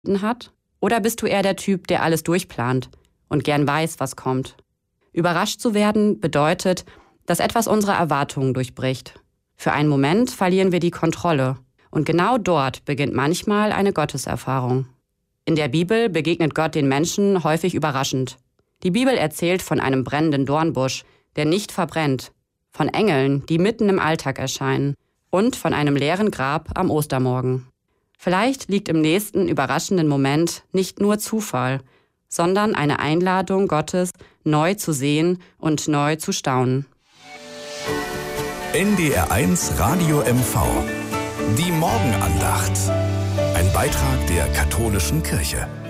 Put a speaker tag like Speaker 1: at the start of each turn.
Speaker 1: hat? Oder bist du eher der Typ, der alles durchplant und gern weiß, was kommt? Überrascht zu werden bedeutet, dass etwas unsere Erwartungen durchbricht. Für einen Moment verlieren wir die Kontrolle. Und genau dort beginnt manchmal eine Gotteserfahrung. In der Bibel begegnet Gott den Menschen häufig überraschend. Die Bibel erzählt von einem brennenden Dornbusch, der nicht verbrennt, von Engeln, die mitten im Alltag erscheinen und von einem leeren Grab am Ostermorgen. Vielleicht liegt im nächsten überraschenden Moment nicht nur Zufall, sondern eine Einladung Gottes, neu zu sehen und neu zu staunen.
Speaker 2: NDR1 Radio MV. Die Morgenandacht. Ein Beitrag der Katholischen Kirche.